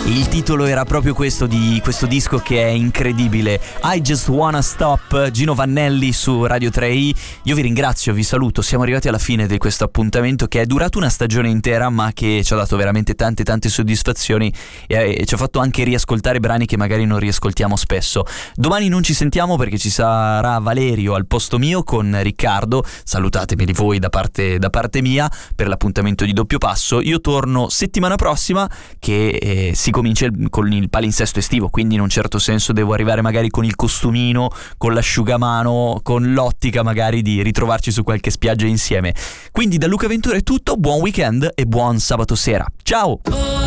Il titolo era proprio questo di questo disco che è incredibile, I Just Wanna Stop, Gino Vannelli su Radio 3i. Io vi ringrazio, vi saluto, siamo arrivati alla fine di questo appuntamento che è durato una stagione intera ma che ci ha dato veramente tante soddisfazioni e ci ha fatto anche riascoltare brani che magari non riascoltiamo spesso. Domani non ci sentiamo perché ci sarà Valerio al posto mio con Riccardo, salutatemi voi da parte mia per l'appuntamento di Doppio Passo. Io torno settimana prossima che si comincia con il palinsesto estivo, quindi in un certo senso devo arrivare magari con il costumino, con l'asciugamano, con l'ottica magari di ritrovarci su qualche spiaggia insieme. Quindi da Luca Ventura è tutto, buon weekend e buon sabato sera. Ciao!